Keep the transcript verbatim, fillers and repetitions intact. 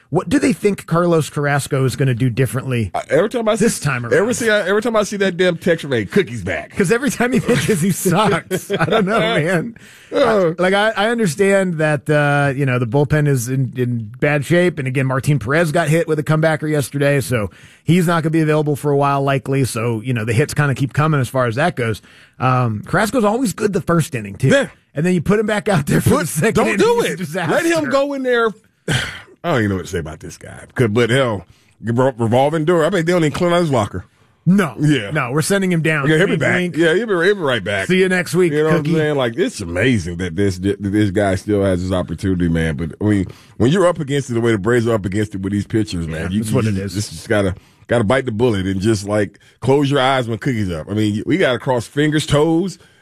What do they think Carlos Carrasco is going to do differently uh, every time I see, this time around? Every, see, every time I see that damn text from, hey, Cookie's back. Because every time he pitches, he sucks. I don't know, man. Uh, I, like, I, I understand that, uh, you know, the bullpen is in, in bad shape. And again, Martin Perez got hit with a comebacker yesterday, so he's not going to be available for a while, likely. So, you know, the hits kind of keep coming as far as that goes. Um, Carrasco's always good the first inning, too. Yeah. And then you put him back out there for Put, the second don't inning. do It's a it. Let him disaster. go in there. I don't even know what to say about this guy. But hell, revolving door. I mean, they don't even clean out his locker. No. Yeah. No, we're sending him down. Yeah, he'll be Wink, back. wink. Yeah, he'll be, he'll be right back. See you next week, You know Cookie. what I'm saying? Like, it's amazing that this that this guy still has this opportunity, man. But I mean, when you're up against it the way the Braves are up against it with these pitchers, man, Yeah, you, that's what you it is. Just, just gotta gotta bite the bullet and just like close your eyes when Cookie's up. I mean, we gotta cross fingers, toes,